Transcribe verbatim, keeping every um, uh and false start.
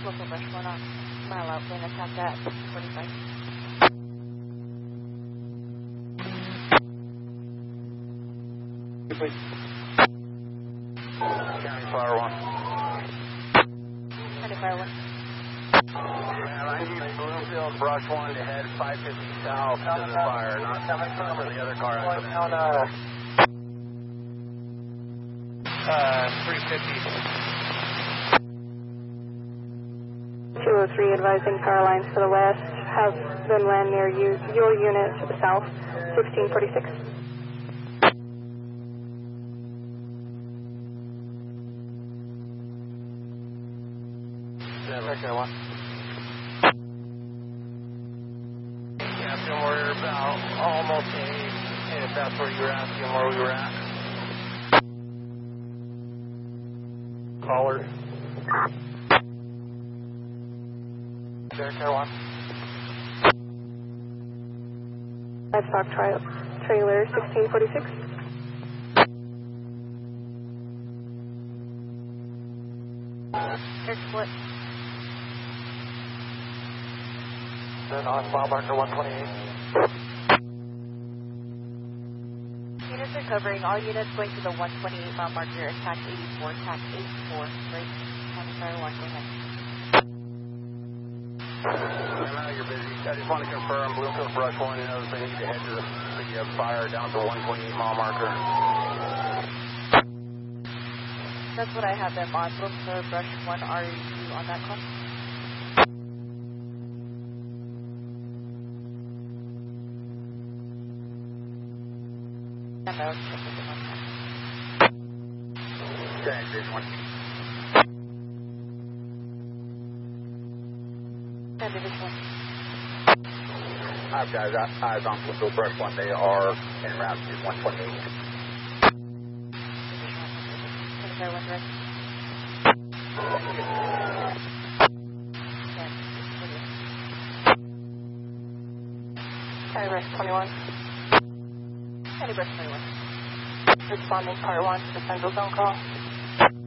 local brush one on mile out, being attacked at forty-five. Please. County Fire one. County Fire one. Man, I need Bloomfield Brush one to head five fifty south to the fire, not for the other car accident. Uh, three fifty. two oh three advising power lines to the west have been land near you, your unit to the south, sixteen forty-six. Okay, one. Captain, we're about almost eight, if that's where you were asking where we were at. Caller. Care one. Livestock tra trailer, sixteen forty-six. Air split. Then on mile marker one twenty-eight. Units are covering. All units going to the one twenty-eight mile marker. Attack eighty-four. Attack eighty-four. Right. County Fire one. Go ahead. I know you're busy. I just want to confirm Bloomfield Brush one knows they need to head to the, the uh, fire down to one twenty-eight mile marker. That's what I have them on. Bloomfield Brush one. Are you on that call? No, Okay, Division one. ten Division one. I've got eyes on Bloomfield Brush one. They are en route to one twenty-eight. Division one, one direct. County Brush twenty-one. County Brush twenty-one. Responding part one to the central zone call.